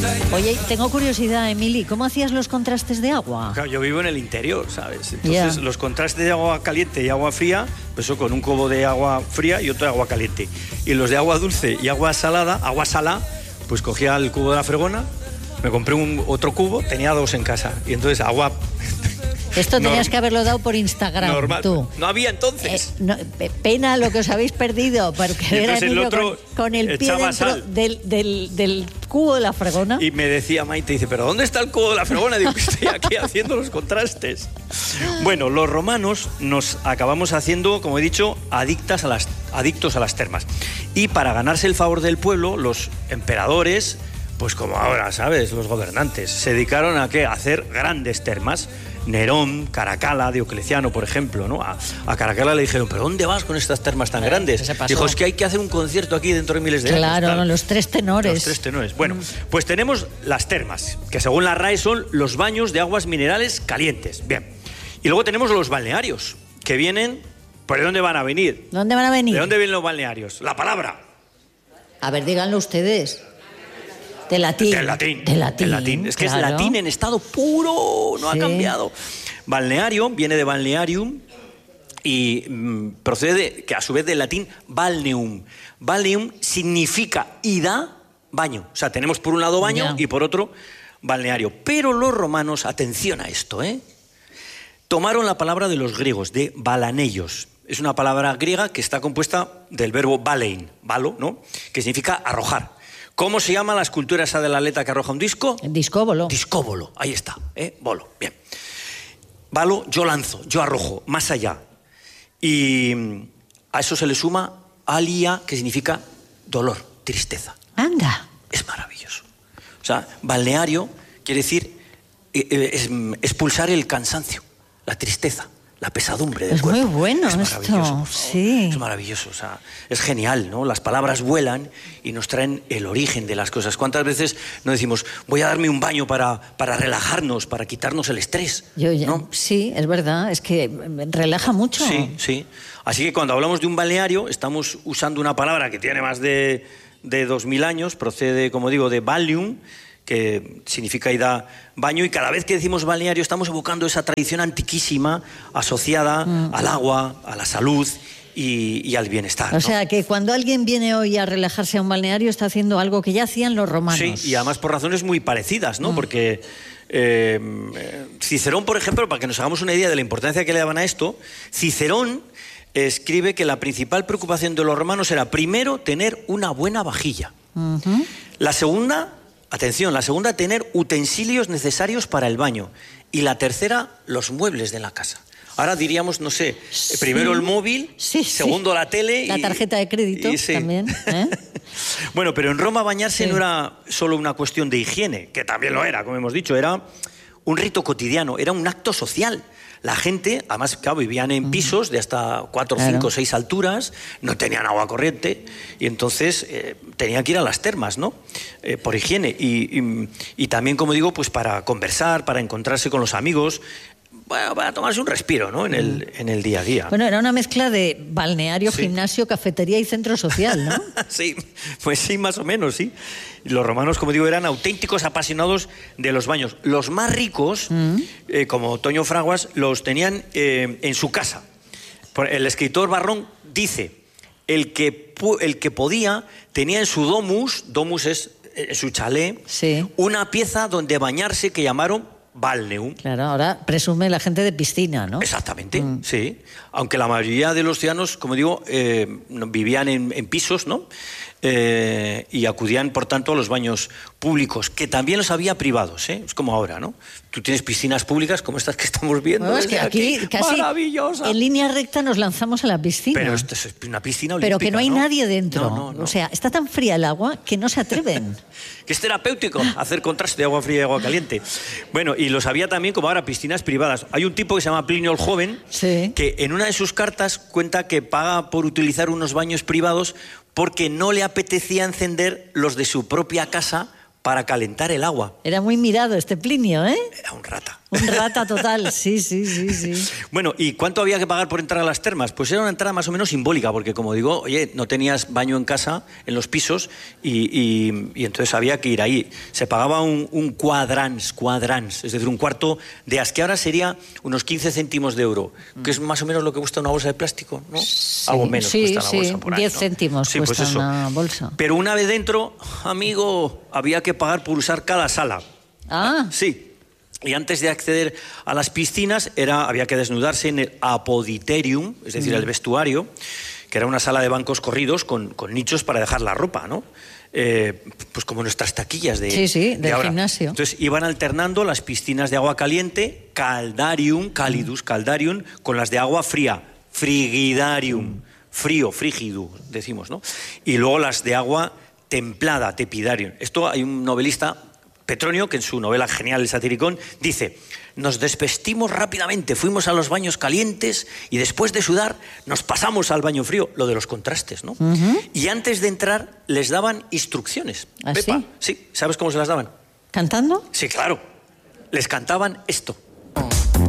Oye, tengo curiosidad, Emili, ¿cómo hacías los contrastes de agua? Claro, yo vivo en el interior, ¿sabes? Entonces, los contrastes de agua caliente y agua fría, pues eso, con un cubo de agua fría y otro de agua caliente. Y los de agua dulce y agua salada, pues cogía el cubo de la fregona, me compré otro cubo, tenía 2 en casa. Y entonces agua... Esto tenías que haberlo dado por Instagram, normal. Tú. No había entonces. Pena lo que os habéis perdido, porque era el otro con el pie dentro del cubo de la fregona. Y me decía Maite, dice, ¿pero dónde está el cubo de la fregona? Digo, que estoy aquí haciendo los contrastes. Bueno, los romanos nos acabamos haciendo, como he dicho, adictos a las termas. Y para ganarse el favor del pueblo, los emperadores, pues como ahora, ¿sabes? Los gobernantes, se dedicaron a ¿qué? A hacer grandes termas. Nerón, Caracalla, Diocleciano, por ejemplo, ¿no? A Caracalla le dijeron, ¿pero dónde vas con estas termas tan grandes? Dijo, es que hay que hacer un concierto aquí dentro de miles de años. Claro, los 3 tenores. Los 3 tenores. Bueno, pues tenemos las termas, que según la RAE son los baños de aguas minerales calientes. Bien. Y luego tenemos los balnearios, que vienen... ¿Por dónde van a venir? ¿Dónde van a venir? ¿De dónde vienen los balnearios? La palabra. A ver, díganlo ustedes. De latín. Del latín. Es que claro. Es latín en estado puro, no ha cambiado. Balneario viene de balnearium y procede, que a su vez del latín balneum. Balneum significa ida, baño. O sea, tenemos por un lado baño y por otro balneario. Pero los romanos, atención a esto, tomaron la palabra de los griegos, de balaneios. Es una palabra griega que está compuesta del verbo balein, balo, ¿no? Que significa arrojar. ¿Cómo se llama la escultura esa del atleta que arroja un disco? Discóbolo. Discóbolo, ahí está, bolo, bien. Balo, yo lanzo, yo arrojo, más allá. Y a eso se le suma alia, que significa dolor, tristeza. Anda. Es maravilloso. O sea, balneario quiere decir expulsar el cansancio, la tristeza, la pesadumbre del cuerpo. Es muy bueno es maravilloso, esto, sí. Es maravilloso, o sea, es genial, ¿no? Las palabras vuelan y nos traen el origen de las cosas. ¿Cuántas veces no decimos, voy a darme un baño para relajarnos, para quitarnos el estrés? ¿No? Sí, es verdad, es que relaja mucho. Sí. Así que cuando hablamos de un balneario, estamos usando una palabra que tiene más de 2000 años, procede, como digo, de balneum, que significa ida baño, y cada vez que decimos balneario estamos evocando esa tradición antiquísima asociada al agua, a la salud y al bienestar. O sea, que cuando alguien viene hoy a relajarse a un balneario está haciendo algo que ya hacían los romanos. Sí, y además por razones muy parecidas, ¿no? Porque Cicerón, por ejemplo, para que nos hagamos una idea de la importancia que le daban a esto, Cicerón escribe que la principal preocupación de los romanos era, primero, tener una buena vajilla. La segunda... Atención, la segunda, tener utensilios necesarios para el baño. Y la tercera, los muebles de la casa. Ahora diríamos, no sé, primero el móvil, segundo la tele... La tarjeta de crédito también. Bueno, pero en Roma bañarse no era solo una cuestión de higiene, que también lo era, como hemos dicho, era un rito cotidiano, era un acto social. La gente, además, claro, vivían en pisos de hasta 4, 5, 6 alturas, no tenían agua corriente y entonces tenían que ir a las termas, ¿no? Por higiene y también, como digo, pues para conversar, para encontrarse con los amigos, para tomarse un respiro, ¿no? En el día a día. Bueno, era una mezcla de balneario, gimnasio, cafetería y centro social, ¿no? Sí, pues sí, más o menos, sí. Los romanos, como digo, eran auténticos apasionados de los baños. Los más ricos, como Toño Fraguas, los tenían en su casa. El escritor Varrón dice, el que podía tenía en su domus es en su chalet, una pieza donde bañarse que llamaron balneum. Claro, ahora presume la gente de piscina, ¿no? Exactamente, sí. Aunque la mayoría de los ciudadanos, como digo, vivían en pisos, ¿no? Y acudían, por tanto, a los baños públicos, que también los había privados, ¿eh? Es como ahora, ¿no? Tú tienes piscinas públicas como estas que estamos viendo. Bueno, es que aquí casi en línea recta nos lanzamos a la piscina. Pero esto es una piscina olímpica, pero que no hay nadie dentro. No. O sea, está tan fría el agua que no se atreven. Que es terapéutico hacer contraste de agua fría y agua caliente. Bueno, y los había también, como ahora, piscinas privadas. Hay un tipo que se llama Plinio el Joven, que en una de sus cartas cuenta que paga por utilizar unos baños privados porque no le apetecía encender los de su propia casa para calentar el agua. Era muy mirado este Plinio, ¿eh? Era un rata. Un rata total, sí. Bueno, ¿y cuánto había que pagar por entrar a las termas? Pues era una entrada más o menos simbólica, porque como digo, oye, no tenías baño en casa, en los pisos, y entonces había que ir ahí. Se pagaba un quadrans, es decir, un cuarto de as, que ahora sería unos 15 céntimos de euro, que es más o menos lo que cuesta una bolsa de plástico, ¿no? Sí, algo menos cuesta una bolsa por ahí, 10 ¿no? céntimos Sí, cuesta pues eso. una bolsa. Pero una vez dentro, amigo, había que pagar por usar cada sala. Ah. Sí. Y antes de acceder a las piscinas había que desnudarse en el apoditerium, es decir, el vestuario, que era una sala de bancos corridos con nichos para dejar la ropa, ¿no? Pues como nuestras taquillas de del ahora. gimnasio. Entonces iban alternando las piscinas de agua caliente, calidus caldarium, con las de agua fría, frigidarium, frío, frígido, decimos, ¿no? Y luego las de agua templada, tepidarium. Esto hay un novelista, Petronio, que en su novela genial El Satiricón, dice: nos desvestimos rápidamente, fuimos a los baños calientes y después de sudar nos pasamos al baño frío. Lo de los contrastes, ¿no? Y antes de entrar les daban instrucciones. ¿Ah, Pepa, sí? Sí, ¿sabes cómo se las daban? ¿Cantando? Sí, claro. Les cantaban esto.